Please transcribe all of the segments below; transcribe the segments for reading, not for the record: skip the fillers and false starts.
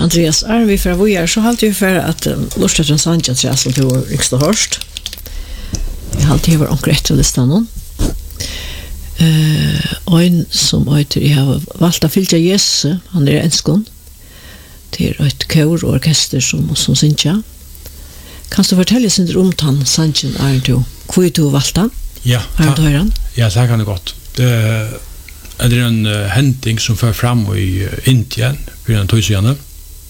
Andreas, vi för vad gör så halt vi för att lusta den Sanchez jag så till extra hårst. Jag halt det var konkret till listan. En som heter jag har valt att fylla Jesus, han är enskon. Det är ett kör som synja. Kan du fortelle sin om han Sanchez är du? Hur du valta? Ja. Ja, det kan det gott. Det är en händing som för fram i Indien för en tøysjane.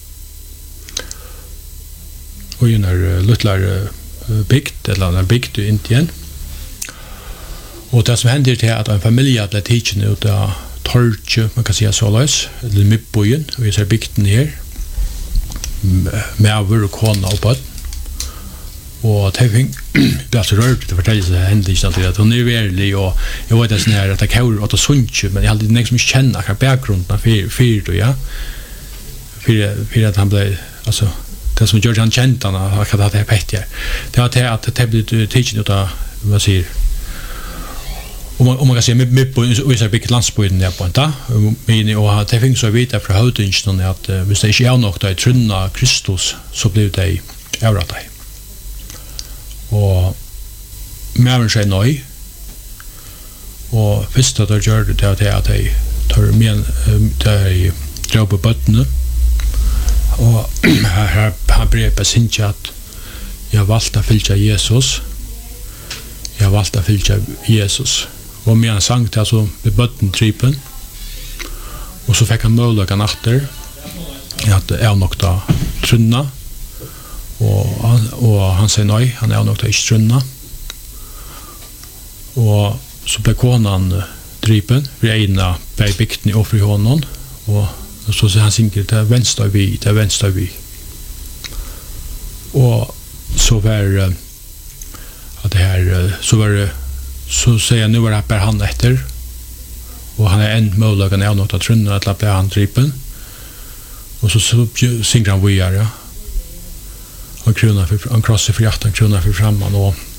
Och en lutlar bygd eller bygd i Indien. Och det som händer är att en familj blev tagen ut av torche, man kan säga så lös, eller mittbojen, och vi ser bygden här med över och kona och bad. Och det blev så rört att fortälja sig händelsen att hon är verklig och jag vet att när att det kaur åt sunch men jag hade liksom inte känna att bakgrunden för då ja för att han blev alltså det som George han kände han hade det bättre det var att det blev teaching utav vad säger om man kan säga med på vissa big landsbygden där på inte men och att det finns så vita för hotingen att hvis det inte är nog att trunna Kristus så blev det örat dig og mer seg nøy og først at jeg gjør det til at jeg tar med de drøp på bøttene og her ble på sin at jeg valgte å fylke Jesus og med en sang til altså med bøtten-tripen og så fikk han muligheten etter at jeg nok da trunna og han sier nei, han er nok da ikke trunna og så ble konan drypen vi ena bei bygden i offer i hånden og så sier han synger det er venstre vi og så var at det her så sier jeg nu var det bare han etter og han er en mulig han er nok da trunna at ble han drypen og så synger han vi ja han krossar för 18 kronor för framman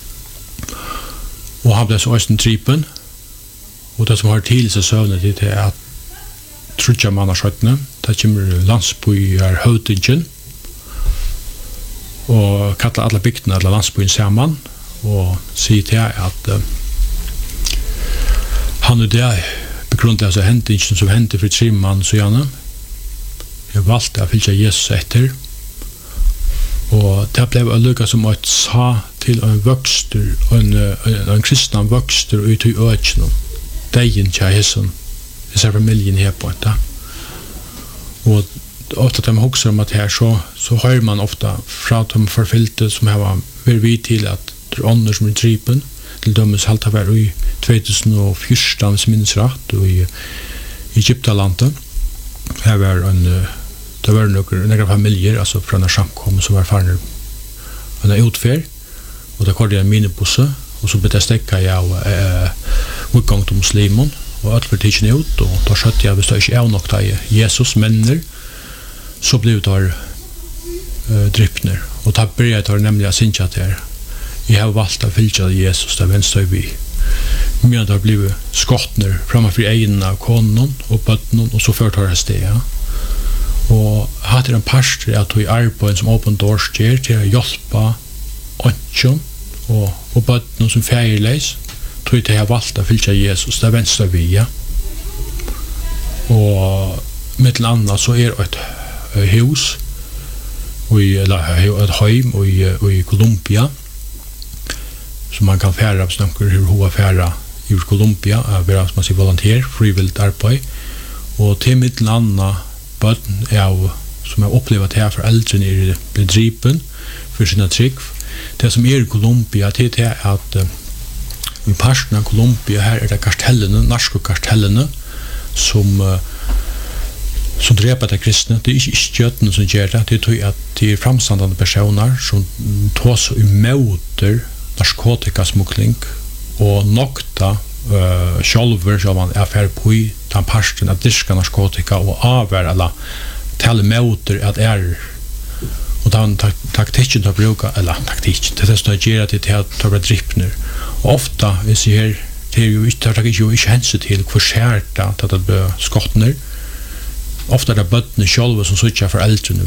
och han blev så östen tripen och det som har till sig sövnet det är att trutja man har skötna det kommer landsbyar hötingen och kallar alla bygderna alla landsbyn samman och säger till att han är där begrundat alltså händingen som hände för 3 man så gärna jag valde att fylja Jesus efter og det blev allukka som at sa til en vøkstur en kristna vøkstur ut i økene degen tja hesson disse familien her på det og ofta de hokser om at her så hører man ofta fra de forfylte som har vært vid til at det er ånder som er tripen til dømes halta vær i 2014 hvis minnes rett og i Egyptalandet her var det var några familjer alltså från en samkom som var farner en utfärd och det körde en minibusse och så blev stäcka jag utgång till muslimen och allt för teaching ut och då skötte jag visst inte är nog där Jesus männer så blev det drypner och tack började tar nämligen synja där jag har valt att följa Jesus där vänster vi men det blev skottner framför egen av konon och botten och så förtar det ja. Og hatt en pastor at vi arbeid som Open Doors gjør til å hjelpe ånden og bøttene som feierleis tror jeg har valgt å fylke Jesus det venstre vi ja. Og mitt annet så er et hus et heim i Colombia som man kan fære av snakker hva fære i Colombia være som man sier volonter frivilligt arbeid og til mitt annet bøtten som jeg opplevet her for eldre er bedripen for sine trygg. Det som er i Colombia det er at i parten av Colombia her er det kartellene, norske kartellene som dreper de kristne. Det er ikke skjøttene som gjør det. Det er at de er framstandende personer som tås imøter narkotikasmukling og nokta sjálfur som man er ferdig på i den parten at diska narkotika og avver eller tale møter at og den taktikken til å bruke eller taktikken, det er det som gjør at det er til å være drippner og ofta hvis jeg det er jo ikke hensyn til hvor skjert det blir skottner ofta er det bøttene sjálfur som sutja for eldrene